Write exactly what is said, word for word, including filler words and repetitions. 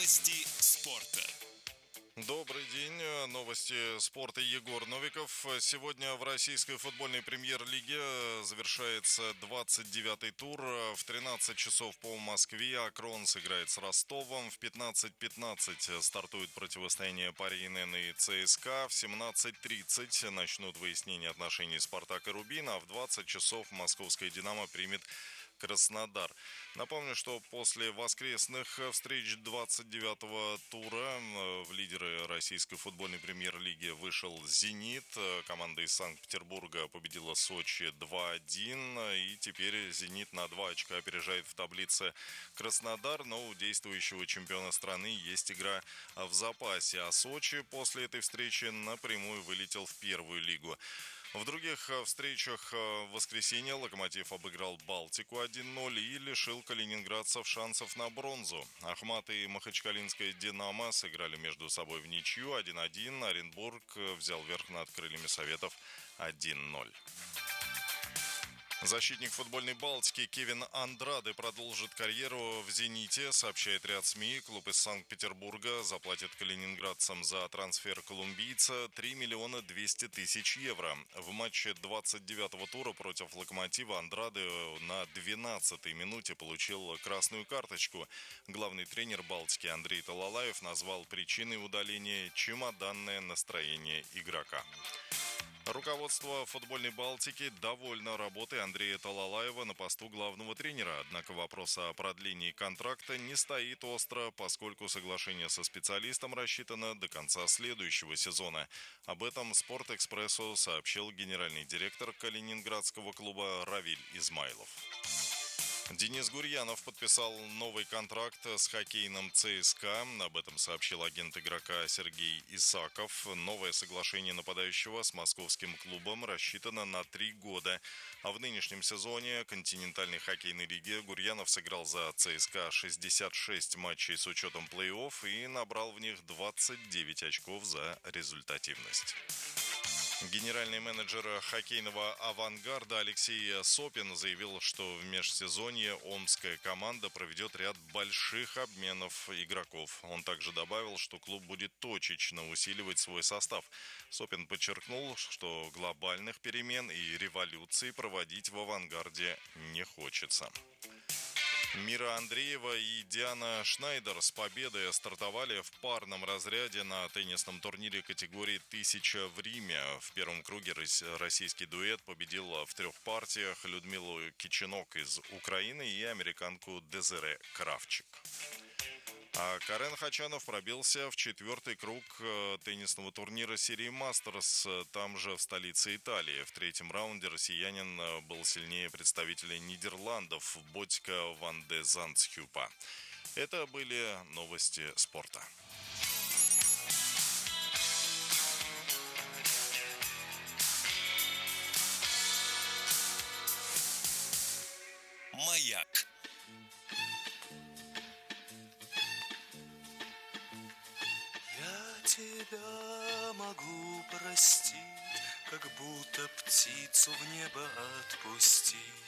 Новости спорта. Добрый день. Новости спорта. Егор Новиков. Сегодня в российской футбольной премьер-лиге завершается двадцать девятый тур. В тринадцать часов по Москве Акрон сыграет с Ростовом. В пятнадцать пятнадцать стартует противостояние Пари эн эн и ЦСКА. В семнадцать тридцать начнут выяснение отношений Спартак и Рубин. А в двадцать часов московская «Динамо» примет Краснодар. Напомню, что после воскресных встреч двадцать девятого тура в лидеры российской футбольной премьер-лиги вышел «Зенит». Команда из Санкт-Петербурга победила Сочи два один. И теперь «Зенит» на два очка опережает в таблице Краснодар. Но у действующего чемпиона страны есть игра в запасе. А Сочи после этой встречи напрямую вылетел в первую лигу. В других встречах в воскресенье «Локомотив» обыграл «Балтику» один ноль и лишил калининградцев шансов на бронзу. «Ахмат» и махачкалинская «Динамо» сыграли между собой в ничью один один. Оренбург взял верх над крыльями Советов один ноль. Защитник футбольной «Балтики» Кевин Андраде продолжит карьеру в «Зените», сообщает ряд СМИ. Клуб из Санкт-Петербурга заплатит калининградцам за трансфер колумбийца три миллиона двести тысяч евро. В матче двадцать девятого тура против «Локомотива» Андраде на двенадцатой минуте получил красную карточку. Главный тренер «Балтики» Андрей Талалаев назвал причиной удаления чемоданное настроение игрока. Руководство футбольной «Балтики» довольно работой Андрея Талалаева на посту главного тренера. Однако вопрос о продлении контракта не стоит остро, поскольку соглашение со специалистом рассчитано до конца следующего сезона. Об этом «Спортэкспрессу» сообщил генеральный директор калининградского клуба Равиль Измайлов. Денис Гурьянов подписал новый контракт с хоккейным ЦСКА. Об этом сообщил агент игрока Сергей Исаков. Новое соглашение нападающего с московским клубом рассчитано на три года. А в нынешнем сезоне континентальной хоккейной лиги Гурьянов сыграл за ЦСКА шестьдесят шесть матчей с учетом плей-офф и набрал в них двадцать девять очков за результативность. Генеральный менеджер хоккейного «Авангарда» Алексей Сопин заявил, что в межсезонье омская команда проведет ряд больших обменов игроков. Он также добавил, что клуб будет точечно усиливать свой состав. Сопин подчеркнул, что глобальных перемен и революций проводить в «Авангарде» не хочется. Мира Андреева и Диана Шнайдер с победой стартовали в парном разряде на теннисном турнире категории «Тысяча» в Риме. В первом круге российский дуэт победил в трех партиях Людмилу Кичинок из Украины и американку Дезире Кравчик. А Карен Хачанов пробился в четвертый круг теннисного турнира серии «Мастерс», там же в столице Италии. В третьем раунде россиянин был сильнее представителей Нидерландов Ботика ван де Зандсхюпа. Это были новости спорта. Маяк. Я тебя могу простить, как будто птицу в небо отпустить.